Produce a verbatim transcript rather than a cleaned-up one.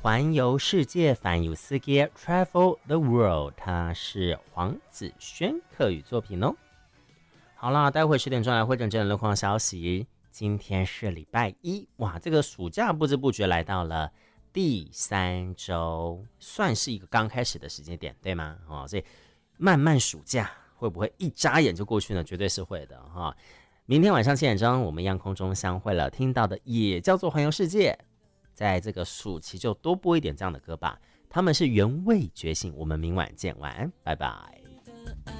环游世界，环游世界 Travel the World， 它是黄子轩客语作品哦。好啦，待会十点钟来会诊真的路况消息。今天是礼拜一，哇，这个暑假不知不觉来到了第三周，算是一个刚开始的时间点，对吗？哦，所以慢慢暑假会不会一眨眼就过去呢？绝对是会的哈、哦。明天晚上七点钟，我们一样空中相会了，听到的也叫做环游世界。在这个暑期就多播一点这样的歌吧，他们是原味觉醒。我们明晚见，晚安，拜拜。